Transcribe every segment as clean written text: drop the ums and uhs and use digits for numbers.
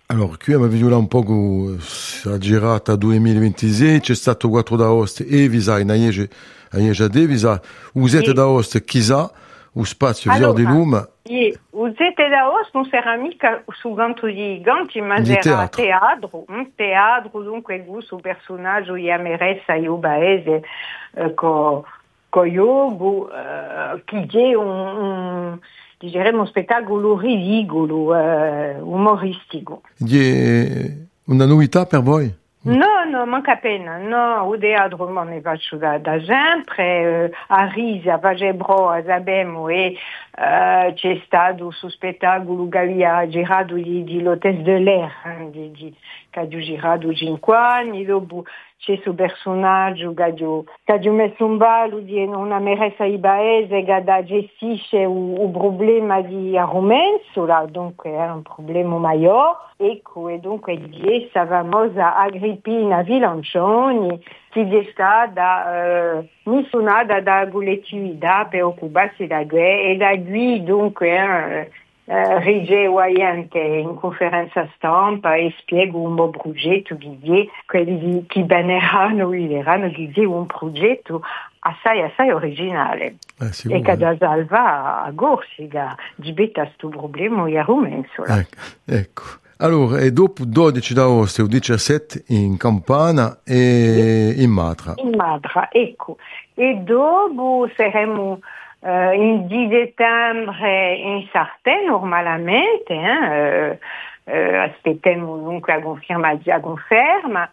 Allora, qui abbiamo visto un po' la girata 2026, c'è stato 4 d'agosto e Visa in Aiege a Devisa, usate Ye. d'agosto, chissà, lo spazio via di Allora, lume, usate da os non sarà mica su ganto di ganti, ma di era teatro. teatro, dunque gusto personaggio iameressa io baese co iogu, che è diremo un spettacolo ridicolo, umoristico. Una novità per voi? No, no, manca pena. No, o teatro ne faccio da sempre. A Risa, a Gebro, a Zabemo e c'è stato su spettacolo che aveva girato di l'Hôtesse de l'Air, che ha girato 5 anni, dopo c'è su personaggio che ha messo un ballo di una meressa ibaese che gestisce il problema di Rumenzola, dunque era un problema maggiore. Ecco, e dunque di essa famosa Agrippina Vilancioni, che è stata missionata da collettività per occuparsi da guerra e da qui dunque Rigge Wayante in conferenza stampa e spiego un po' progetto che quelli che baneranno che è un progetto assai originale e Sicuro. che da salva a Gorsiga di betta sto problema a Rumenzola. Ecco. Allora, e dopo 12 d'agosto e 17 in Campana e in Matra. In Madra, ecco. E dopo saremo in 10 settembre in Sardegna normalmente, aspettiamo dunque a conferma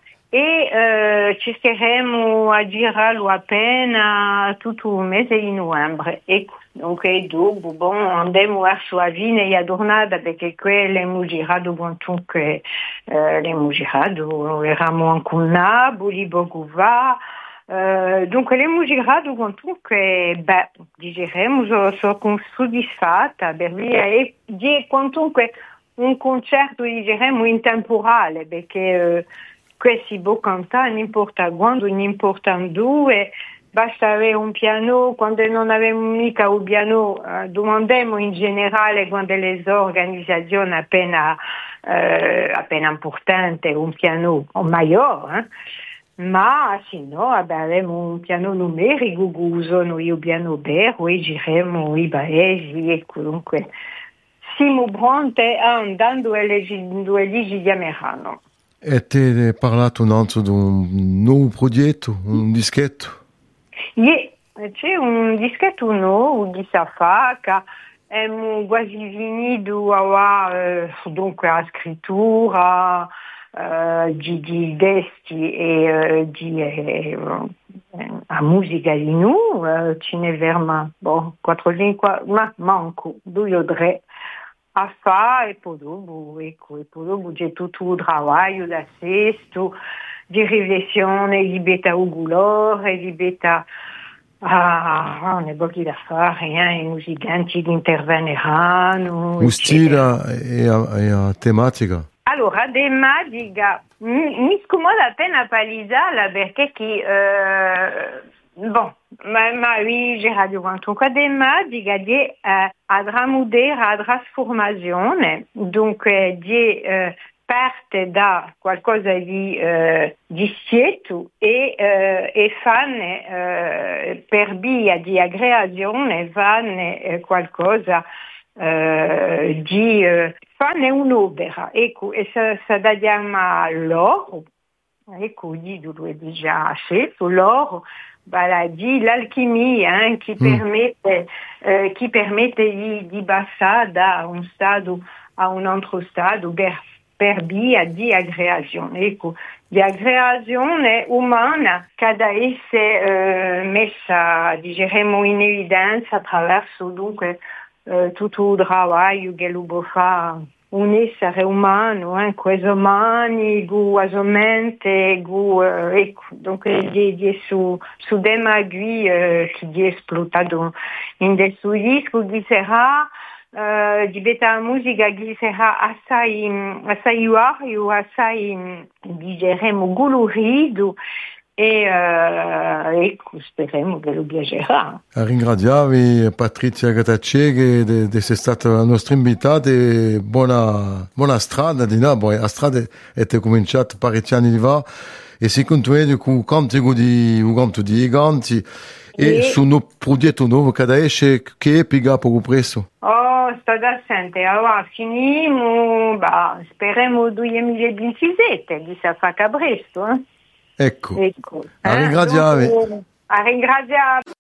e ci saremo a girarlo appena tutto il mese di novembre. Ecco, dunque dopo andiamo verso la fine della giornata perché quelle abbiamo girato dunque abbiamo girato, eravamo anche a Napoli, Bogova. Dunque abbiamo girato comunque, diremo, sono soddisfatta per via e di comunque un concerto diremo intemporale perché si può cantare non importa quando, non importa dove, basta avere un piano, quando non abbiamo mica un piano domandiamo in generale quando le organizzazioni appena importante un piano maggiore, ma se no avremo un piano numerico che usano il piano vero e gireremo i paesi e comunque siamo pronti andando due ligi di Americano. E te parlato di un nuovo progetto, un dischetto? C'è un dischetto nuovo di Safa che abbiamo quasi finito dunque la scrittura di testi e a musica di noi, ce ne verrà 4 ma manco 2 o 3 a fare e poi dopo c'è tutto il lavoro da sesto di riflessione, di beta ugulore, di beta non è pochi da fare, i musicanti che interverranno, Un eccetera. stile e a tematica? Allora, tematica, mi scomoda appena palisarla perché ma oui, j'ai radio quanto tematica di a trasformazione, dunque di parte da qualcosa di sieto e fanno per via di aggregazione fanno qualcosa fanno un'opera, ecco, e se da chiama l'oro, ecco, di due di già scelto l'oro, di l'alchimia che permette di passare da un stato a un altro stato per via di aggregazione. Ecco, di aggregazione umana che deve essere messa, diremo, in evidenza attraverso dunque tutto il lavoro che lo può fare un essere umano, questo umani, usualmente, ecco, dunque di su tema qui che è esplotato in questo disco che sarà di beta musica che sarà assai vario, assai, diremo, colorido ecco, speriamo che lo piacerà. Ringraziavi Patrizia Grattacci di essere stata la nostra invitata e buona strada di noi. La strada è cominciata parecchi anni fa e si continua con cantico di giganti e su un progetto nuovo che esce che è più presto. Oh, sto assente, allora finimo, speriamo 2027, chissà fa presto. Ecco. A ringraziare. A ringraziare.